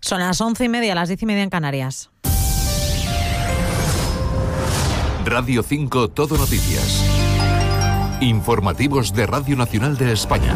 Son las 11:30, las 10:30 en Canarias. Radio 5 Todo Noticias. Informativos de Radio Nacional de España.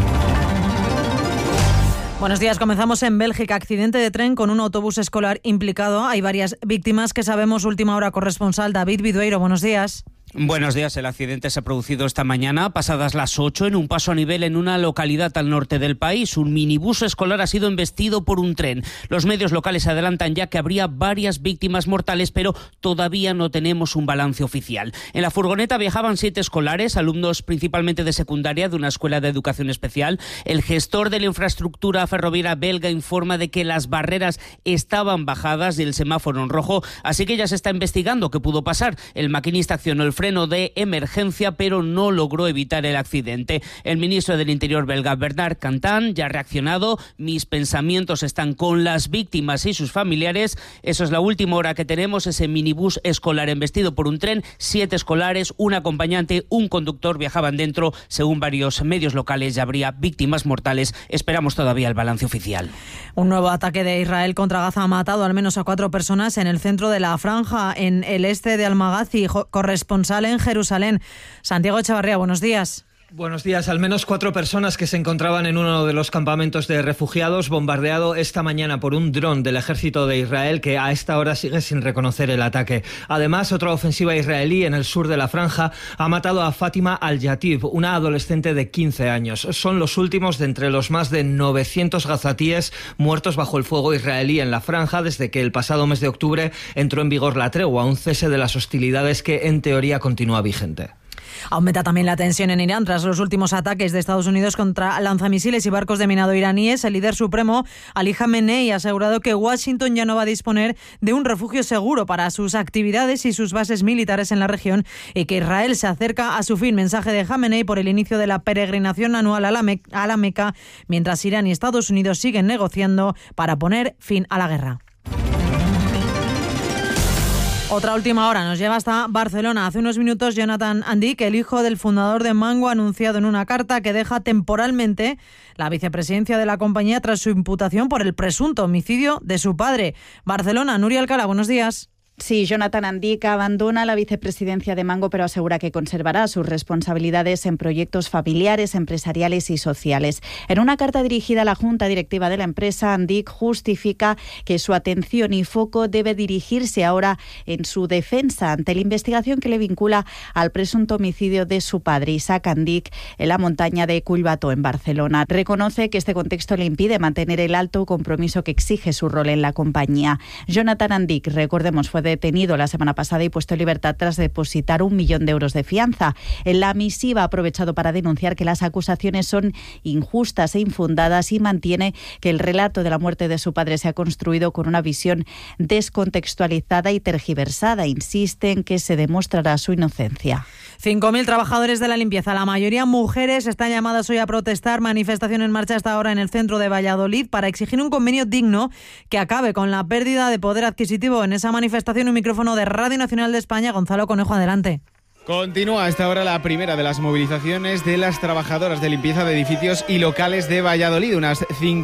Buenos días, comenzamos en Bélgica. Accidente de tren con un autobús escolar implicado. Hay varias víctimas que sabemos. Última hora, corresponsal David Vidueiro. Buenos días. Buenos días. El accidente se ha producido esta mañana, pasadas las 8, en un paso a nivel en una localidad al norte del país. Un minibús escolar ha sido embestido por un tren. Los medios locales adelantan ya que habría varias víctimas mortales, pero todavía no tenemos un balance oficial. En la furgoneta viajaban 7 escolares, alumnos principalmente de secundaria de una escuela de educación especial. El gestor de la infraestructura ferroviaria belga informa de que las barreras estaban bajadas y el semáforo en rojo, así que ya se está investigando qué pudo pasar. El maquinista accionó el freno de emergencia, pero no logró evitar el accidente. El ministro del Interior belga, Bernard Cantan, ya ha reaccionado. Mis pensamientos están con las víctimas y sus familiares. Eso es la última hora que tenemos. Ese minibús escolar embestido por un tren, 7 escolares, un acompañante, un conductor viajaban dentro. Según varios medios locales, ya habría víctimas mortales. Esperamos todavía el balance oficial. Un nuevo ataque de Israel contra Gaza ha matado al menos a 4 personas en el centro de la franja, en el este de Almagazi. Corresponsal en Jerusalén, Santiago Echevarría, buenos días. Buenos días. Al menos 4 personas que se encontraban en uno de los campamentos de refugiados, bombardeado esta mañana por un dron del ejército de Israel, que a esta hora sigue sin reconocer el ataque. Además, otra ofensiva israelí en el sur de la franja ha matado a Fátima Al-Yatib, una adolescente de 15 años. Son los últimos de entre los más de 900 gazatíes muertos bajo el fuego israelí en la franja desde que el pasado mes de octubre entró en vigor la tregua, un cese de las hostilidades que en teoría continúa vigente. Aumenta también la tensión en Irán tras los últimos ataques de Estados Unidos contra lanzamisiles y barcos de minado iraníes. El líder supremo, Ali Khamenei, ha asegurado que Washington ya no va a disponer de un refugio seguro para sus actividades y sus bases militares en la región y que Israel se acerca a su fin. Mensaje de Khamenei por el inicio de la peregrinación anual a la Meca, mientras Irán y Estados Unidos siguen negociando para poner fin a la guerra. Otra última hora nos lleva hasta Barcelona. Hace unos minutos Jonathan Andic, el hijo del fundador de Mango, ha anunciado en una carta que deja temporalmente la vicepresidencia de la compañía tras su imputación por el presunto homicidio de su padre. Barcelona, Nuria Alcalá, buenos días. Sí, Jonathan Andic abandona la vicepresidencia de Mango, pero asegura que conservará sus responsabilidades en proyectos familiares, empresariales y sociales. En una carta dirigida a la Junta Directiva de la empresa, Andic justifica que su atención y foco debe dirigirse ahora en su defensa ante la investigación que le vincula al presunto homicidio de su padre, Isaac Andic, en la montaña de Collbató, en Barcelona. Reconoce que este contexto le impide mantener el alto compromiso que exige su rol en la compañía. Jonathan Andic, recordemos, fue detenido la semana pasada y puesto en libertad tras depositar 1 millón de euros de fianza. En la misiva ha aprovechado para denunciar que las acusaciones son injustas e infundadas y mantiene que el relato de la muerte de su padre se ha construido con una visión descontextualizada y tergiversada. Insiste en que se demostrará su inocencia. 5.000 trabajadores de la limpieza, la mayoría mujeres, están llamadas hoy a protestar. Manifestación en marcha hasta ahora en el centro de Valladolid para exigir un convenio digno que acabe con la pérdida de poder adquisitivo. En esa manifestación, un micrófono de Radio Nacional de España. Gonzalo Conejo, adelante. Continúa a esta hora la primera de las movilizaciones de las trabajadoras de limpieza de edificios y locales de Valladolid. Unas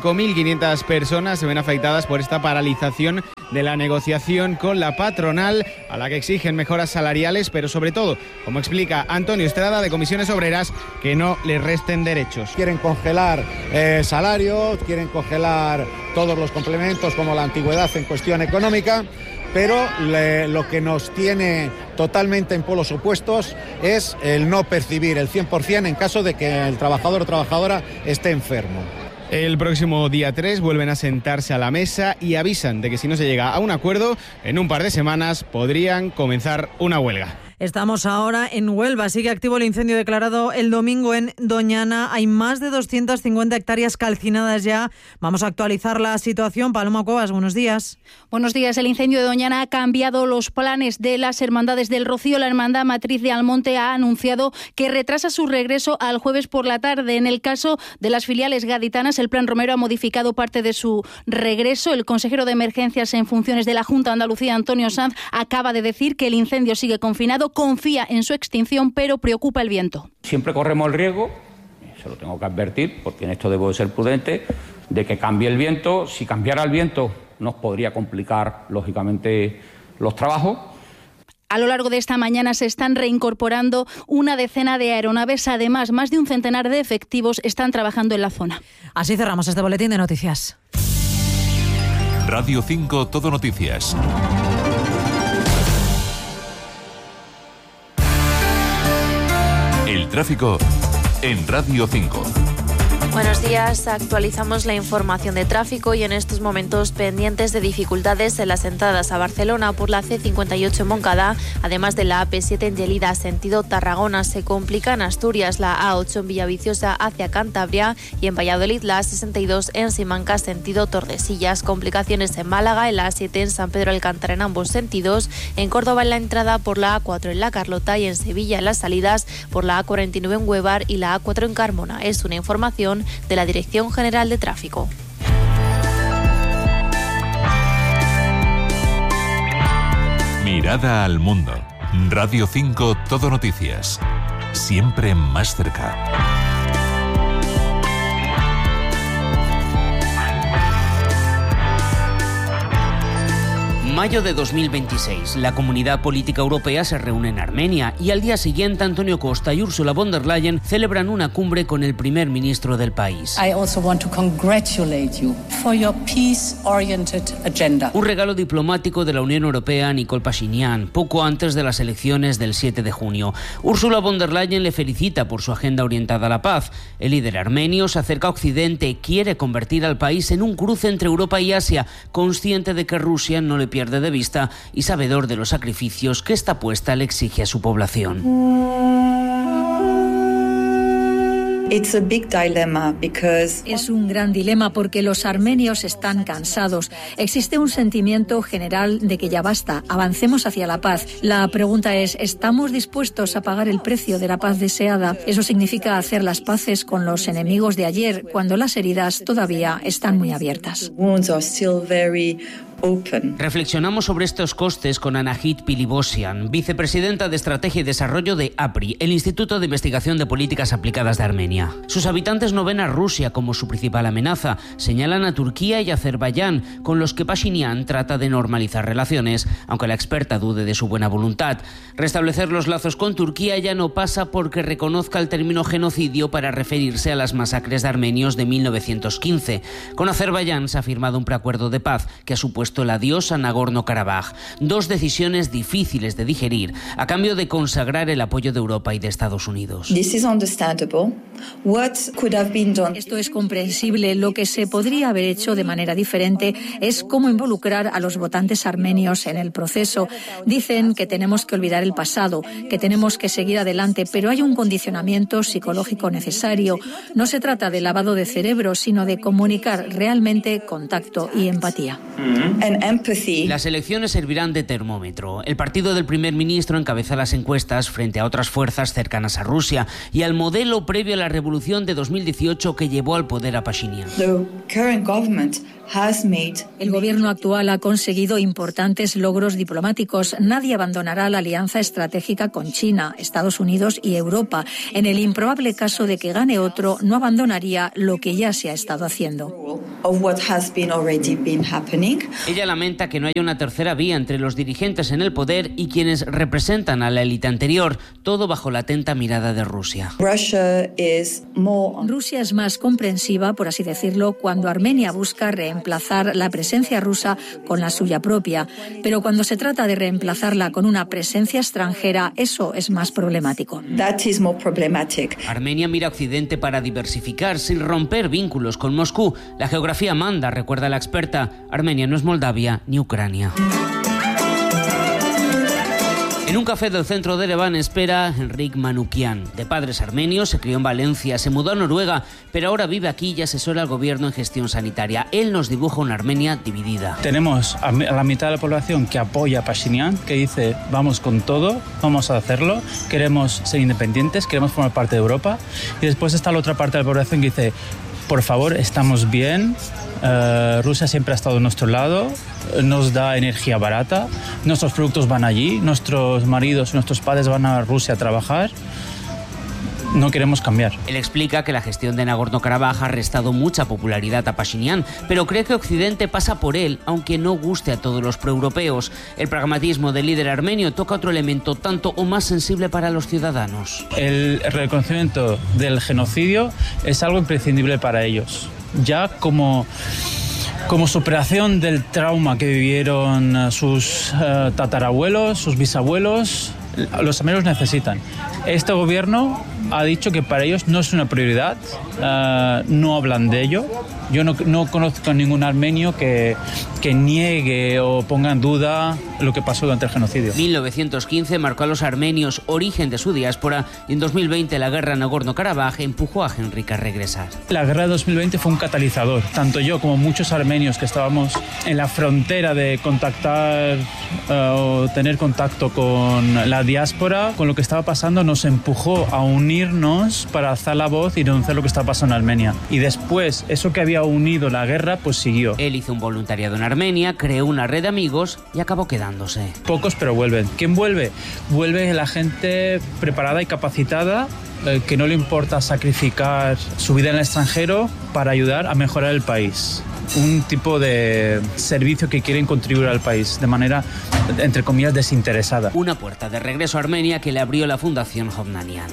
5.500 personas se ven afectadas por esta paralización de la negociación con la patronal, a la que exigen mejoras salariales, pero sobre todo, como explica Antonio Estrada de Comisiones Obreras, que no les resten derechos. Quieren congelar salarios, quieren congelar todos los complementos como la antigüedad en cuestión económica, pero lo que nos tiene totalmente en polos opuestos es el no percibir el 100% en caso de que el trabajador o trabajadora esté enfermo. El próximo día 3 vuelven a sentarse a la mesa y avisan de que si no se llega a un acuerdo, en un par de semanas podrían comenzar una huelga. Estamos ahora en Huelva. Sigue activo el incendio declarado el domingo en Doñana. Hay más de 250 hectáreas calcinadas ya. Vamos a actualizar la situación. Paloma Cuevas, buenos días. Buenos días. El incendio de Doñana ha cambiado los planes de las hermandades del Rocío. La hermandad matriz de Almonte ha anunciado que retrasa su regreso al jueves por la tarde. En el caso de las filiales gaditanas, el Plan Romero ha modificado parte de su regreso. El consejero de Emergencias en funciones de la Junta de Andalucía, Antonio Sanz, acaba de decir que el incendio sigue confinado, confía en su extinción, pero preocupa el viento. Siempre corremos el riesgo, se lo tengo que advertir, porque en esto debo de ser prudente, de que cambie el viento. Si cambiara el viento, nos podría complicar, lógicamente, los trabajos. A lo largo de esta mañana se están reincorporando una decena de aeronaves. Además, más de un centenar de efectivos están trabajando en la zona. Así cerramos este boletín de noticias. Radio 5 Todo Noticias. El tráfico en Radio 5. Buenos días, actualizamos la información de tráfico y en estos momentos pendientes de dificultades en las entradas a Barcelona por la C58 en Montcada, además de la AP7 en Lleida, sentido Tarragona. Se complica en Asturias la A8 en Villaviciosa hacia Cantabria y en Valladolid la A62 en Simancas, sentido Tordesillas. Complicaciones en Málaga, en la A7 en San Pedro Alcántara en ambos sentidos, en Córdoba en la entrada por la A4 en La Carlota y en Sevilla en las salidas por la A49 en Huevar y la A4 en Carmona. Es una información de la Dirección General de Tráfico. Mirada al mundo. Radio 5 Todo Noticias. Siempre más cerca. Mayo de 2026, la Comunidad Política Europea se reúne en Armenia y al día siguiente Antonio Costa y Ursula von der Leyen celebran una cumbre con el primer ministro del país. I also want to congratulate you for your peace-oriented agenda. Un regalo diplomático de la Unión Europea a Nikol Pashinyan, poco antes de las elecciones del 7 de junio. Ursula von der Leyen le felicita por su agenda orientada a la paz. El líder armenio se acerca a Occidente, quiere convertir al país en un cruce entre Europa y Asia, consciente de que Rusia no le pierde de vista y sabedor de los sacrificios que esta apuesta le exige a su población. Es un gran dilema porque los armenios están cansados. Existe un sentimiento general de que ya basta, avancemos hacia la paz. La pregunta es, ¿estamos dispuestos a pagar el precio de la paz deseada? Eso significa hacer las paces con los enemigos de ayer, cuando las heridas todavía están muy abiertas. Reflexionamos sobre estos costes con Anahit Pilibosian, vicepresidenta de Estrategia y Desarrollo de APRI, el Instituto de Investigación de Políticas Aplicadas de Armenia. Sus habitantes no ven a Rusia como su principal amenaza, señalan a Turquía y Azerbaiyán, con los que Pashinyan trata de normalizar relaciones, aunque la experta dude de su buena voluntad. Restablecer los lazos con Turquía ya no pasa porque reconozca el término genocidio para referirse a las masacres de armenios de 1915. Con Azerbaiyán se ha firmado un preacuerdo de paz que ha supuesto el adiós a Nagorno-Karabaj. Dos decisiones difíciles de digerir a cambio de consagrar el apoyo de Europa y de Estados Unidos. Esto es comprensible. Lo que se podría haber hecho de manera diferente es cómo involucrar a los votantes armenios en el proceso. Dicen que tenemos que olvidar el pasado, que tenemos que seguir adelante, pero hay un condicionamiento psicológico necesario. No se trata de lavado de cerebro, sino de comunicar realmente contacto y empatía. Las elecciones servirán de termómetro. El partido del primer ministro encabeza las encuestas frente a otras fuerzas cercanas a Rusia y al modelo previo a la revolución de 2018 que llevó al poder a Pashinyan. El gobierno actual ha conseguido importantes logros diplomáticos. Nadie abandonará la alianza estratégica con China, Estados Unidos y Europa. En el improbable caso de que gane otro, no abandonaría lo que ya se ha estado haciendo. Ella lamenta que no haya una tercera vía entre los dirigentes en el poder y quienes representan a la élite anterior, todo bajo la atenta mirada de Rusia. Rusia es más comprensiva, por así decirlo, cuando Armenia busca reemplazar la presencia rusa con la suya propia, pero cuando se trata de reemplazarla con una presencia extranjera, eso es más problemático. Armenia mira a Occidente para diversificar sin romper vínculos con Moscú. La geografía manda, recuerda la experta. Armenia no es Moldavia ni Ucrania. En un café del centro de Ereván espera Enric Manukian. De padres armenios, se crió en Valencia, se mudó a Noruega, pero ahora vive aquí y asesora al gobierno en gestión sanitaria. Él nos dibuja una Armenia dividida. Tenemos a la mitad de la población que apoya a Pashinyan, que dice vamos con todo, vamos a hacerlo, queremos ser independientes, queremos formar parte de Europa. Y después está la otra parte de la población que dice por favor, estamos bien, Rusia siempre ha estado a nuestro lado, nos da energía barata, nuestros productos van allí, nuestros maridos, nuestros padres van a Rusia a trabajar. no queremos cambiar. Él explica que la gestión de Nagorno-Karabaj ha restado mucha popularidad a Pashinyan, pero cree que Occidente pasa por él, aunque no guste a todos los proeuropeos. El pragmatismo del líder armenio toca otro elemento tanto o más sensible para los ciudadanos. El reconocimiento del genocidio es algo imprescindible para ellos. Ya como superación del trauma que vivieron sus tatarabuelos, sus bisabuelos, los armenios necesitan. Este gobierno ha dicho que para ellos no es una prioridad, no hablan de ello. Yo no conozco a ningún armenio que niegue o ponga en duda lo que pasó durante el genocidio. 1915 marcó a los armenios, origen de su diáspora, y en 2020 la guerra en Nagorno-Karabaj empujó a Henrik a regresar. La guerra de 2020 fue un catalizador. Tanto yo como muchos armenios que estábamos en la frontera de contactar o tener contacto con la diáspora, con lo que estaba pasando, nos empujó a unirnos para alzar la voz y denunciar lo que estaba pasando en Armenia. Y después, eso que había unido la guerra, pues siguió. Él hizo un voluntariado en Armenia, creó una red de amigos y acabó quedándose. Pocos, pero vuelven. ¿Quién vuelve? Vuelve la gente preparada y capacitada, que no le importa sacrificar su vida en el extranjero para ayudar a mejorar el país. Un tipo de servicio que quieren contribuir al país de manera, entre comillas, desinteresada. Una puerta de regreso a Armenia que le abrió la Fundación Hovnanian.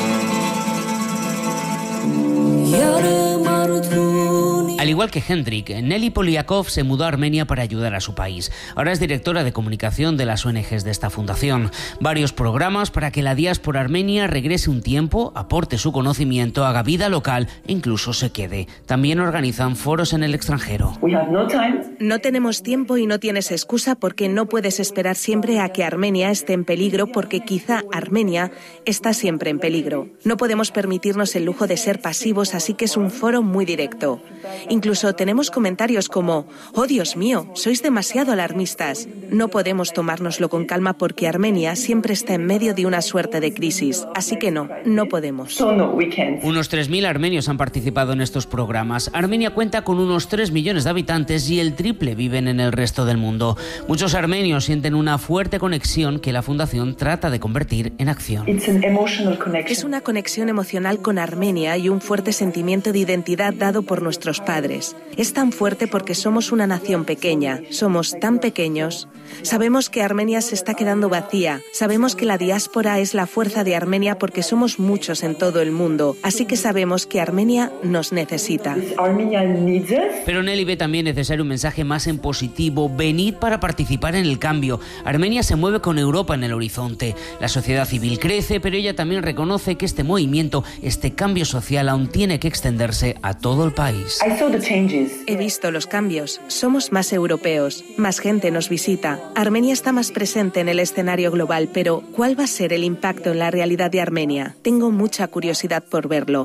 Al igual que Hendrik, Nelly Polyakov se mudó a Armenia para ayudar a su país. Ahora es directora de comunicación de las ONGs de esta fundación. Varios programas para que la diáspora armenia regrese un tiempo, aporte su conocimiento, haga vida local e incluso se quede. También organizan foros en el extranjero. No tenemos tiempo y no tienes excusa porque no puedes esperar siempre a que Armenia esté en peligro, porque quizá Armenia está siempre en peligro. No podemos permitirnos el lujo de ser pasivos, así que es un foro muy directo. Incluso tenemos comentarios como: «Oh, Dios mío, sois demasiado alarmistas». No podemos tomárnoslo con calma porque Armenia siempre está en medio de una suerte de crisis. Así que no podemos. Unos 3.000 armenios han participado en estos programas. Armenia cuenta con unos 3 millones de habitantes y el triple viven en el resto del mundo. Muchos armenios sienten una fuerte conexión que la Fundación trata de convertir en acción. Es una conexión emocional con Armenia y un fuerte sentimiento de identidad dado por nuestros padres. Es tan fuerte porque somos una nación pequeña, somos tan pequeños. Sabemos que Armenia se está quedando vacía, sabemos que la diáspora es la fuerza de Armenia porque somos muchos en todo el mundo, así que sabemos que Armenia nos necesita. Pero Nelly ve también necesario un mensaje más en positivo: venid para participar en el cambio. Armenia se mueve con Europa en el horizonte. La sociedad civil crece, pero ella también reconoce que este movimiento, este cambio social aún tiene que extenderse a todo el país. He visto los cambios. Somos más europeos, más gente nos visita. Armenia está más presente en el escenario global, pero ¿cuál va a ser el impacto en la realidad de Armenia? Tengo mucha curiosidad por verlo.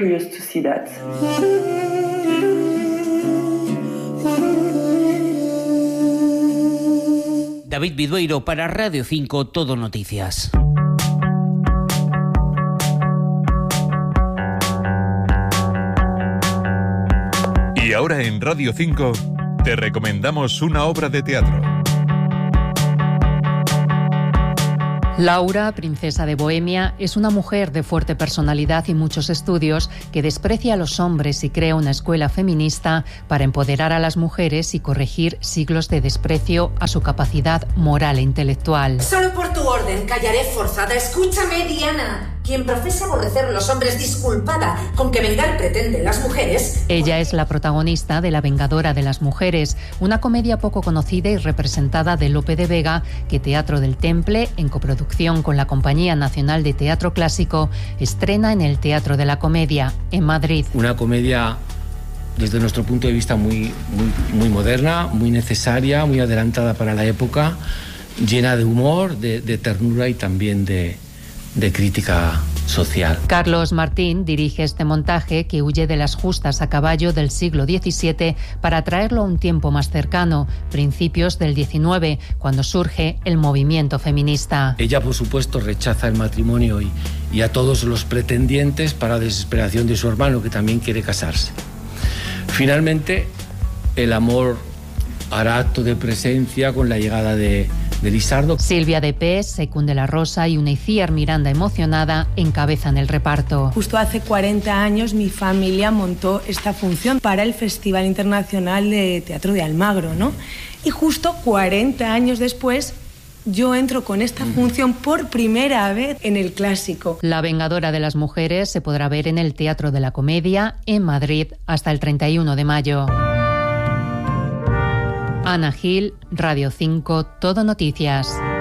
David Vidueiro para Radio 5 Todo Noticias. Y ahora en Radio 5 te recomendamos una obra de teatro. Laura, princesa de Bohemia, es una mujer de fuerte personalidad y muchos estudios que desprecia a los hombres y crea una escuela feminista para empoderar a las mujeres y corregir siglos de desprecio a su capacidad moral e intelectual. Solo por tu orden callaré forzada. Escúchame, Diana. Quien profesa aborrecer a los hombres, disculpada con que vengar pretende las mujeres. Ella es la protagonista de La Vengadora de las Mujeres, una comedia poco conocida y representada de Lope de Vega, que Teatro del Temple, en coproducción con la Compañía Nacional de Teatro Clásico, estrena en el Teatro de la Comedia, en Madrid. Una comedia, desde nuestro punto de vista, muy moderna, muy necesaria, muy adelantada para la época, llena de humor, de ternura y también de crítica social. Carlos Martín dirige este montaje que huye de las justas a caballo del siglo XVII para traerlo a un tiempo más cercano, principios del XIX, cuando surge el movimiento feminista. Ella, por supuesto, rechaza el matrimonio y a todos los pretendientes para desesperación de su hermano, que también quiere casarse. Finalmente, el amor hará acto de presencia con la llegada de Lizardo. Silvia de Pes, Secund de la Rosa y una Iciar Miranda emocionada encabezan el reparto. Justo hace 40 años mi familia montó esta función para el Festival Internacional de Teatro de Almagro, ¿no? Y justo 40 años después yo entro con esta función por primera vez en el Clásico. La Vengadora de las Mujeres se podrá ver en el Teatro de la Comedia en Madrid hasta el 31 de mayo. Ana Gil, Radio 5, Todo Noticias.